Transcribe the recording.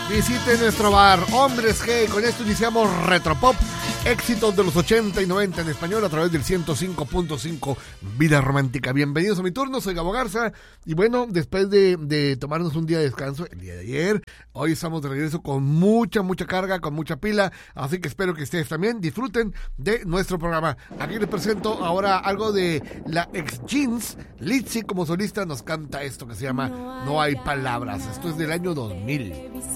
Visite nuestro bar Hombres G. Con esto iniciamos Retropop, éxitos de los 80 y 90 en español a través del 105.5 Vida Romántica. Bienvenidos a mi turno, soy Gabo Garza. Y bueno, después de tomarnos un día de descanso, el día de ayer, hoy estamos de regreso con mucha carga, con mucha pila. Así que espero que ustedes también disfruten de nuestro programa. Aquí les presento ahora algo de la ex Jeans. Litzy como solista nos canta esto que se llama No hay palabras. Esto es del año 2000.